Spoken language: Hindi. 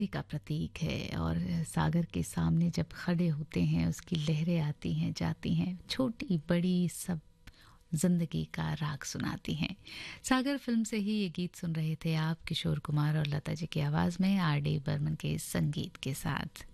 का प्रतीक है और सागर के सामने जब खड़े होते हैं उसकी लहरें आती हैं जाती हैं, छोटी बड़ी सब जिंदगी का राग सुनाती हैं। सागर फिल्म से ही ये गीत सुन रहे थे आप, किशोर कुमार और लता जी की आवाज में, आर डी बर्मन के संगीत के साथ।